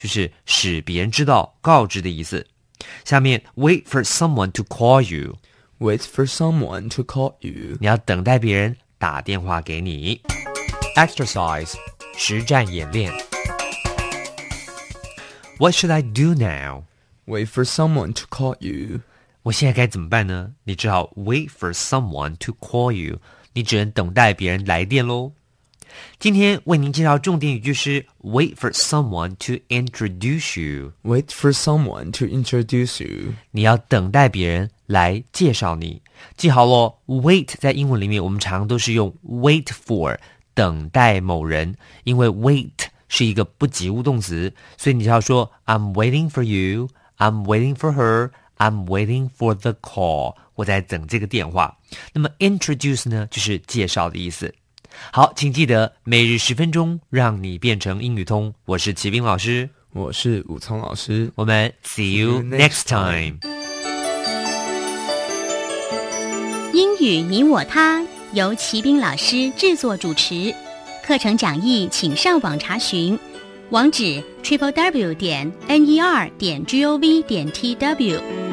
就是使别人知道、告知的意思。下面 wait for someone to call you， Wait for someone to call you， 你要等待别人打电话给你。Exercise， 实战演练。What should I do now？ Wait for someone to call you， 我现在该怎么办呢？你只好 wait for someone to call you， 你只能等待别人来电咯。今天为您介绍重点语句是 wait for someone to introduce you， Wait for someone to introduce you， 你要等待别人来介绍你。记好咯， wait 在英文里面我们常都是用 wait for， 等待某人，因为 wait 是一个不及物动词，所以你就要说 I'm waiting for you， I'm waiting for her， I'm waiting for the call， 我在等这个电话。那么 introduce 呢，就是介绍的意思。好，请记得每日10分钟，让你变成英语通。我是齐斌老师， 我是武聪老师， 我们 see you next time。 英语你我他由齐斌老师制作主持，课程讲义请上网查询，网址 www.ner.gov.tw。